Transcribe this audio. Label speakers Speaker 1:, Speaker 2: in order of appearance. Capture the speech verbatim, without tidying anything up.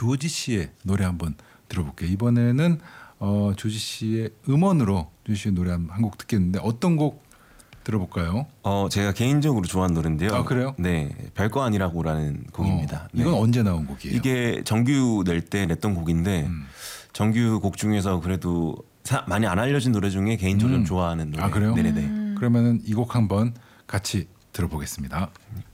Speaker 1: 조지 씨의 노래 한번 들어볼게요. 이번에는 어, 조지 씨의 음원으로 조지 씨의 노래 한 곡 듣겠는데 어떤 곡 들어볼까요?
Speaker 2: 어 제가 개인적으로 좋아하는 노래인데요.
Speaker 1: 아 그래요?
Speaker 2: 네, 별거 아니라고라는 곡입니다.
Speaker 1: 어, 이건
Speaker 2: 네.
Speaker 1: 언제 나온 곡이에요?
Speaker 2: 이게 정규 낼 때 냈던 곡인데
Speaker 1: 음.
Speaker 2: 정규 곡 중에서 그래도 사, 많이 안 알려진 노래 중에 개인적으로
Speaker 1: 음.
Speaker 2: 좀 좋아하는 노래.
Speaker 1: 아 그래요?
Speaker 2: 네네네.
Speaker 3: 음.
Speaker 1: 그러면은 이 곡 한번 같이 들어보겠습니다.